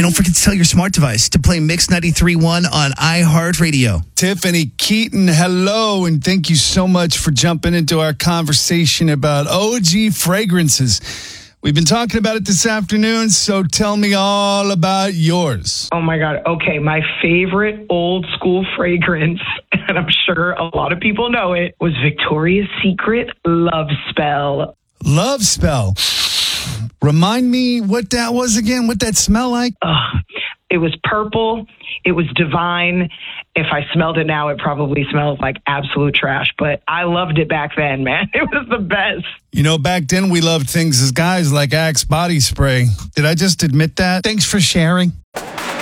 don't forget to tell your smart device to play Mix 93.1 on iHeartRadio. Tiffany Keaton, hello, and thank you so much for jumping into our conversation about OG fragrances. We've been talking about it this afternoon, so tell me all about yours. Oh, my God. Okay, my favorite old school fragrance, and I'm sure a lot of people know it, was Victoria's Secret Love Spell. Love Spell. Remind me what that was again, what that smell like? It was purple. It was divine. If I smelled it now, it probably smells like absolute trash. But I loved it back then, man. It was the best. You know, back then we loved things as guys like Axe body spray. Did I just admit that? Thanks for sharing.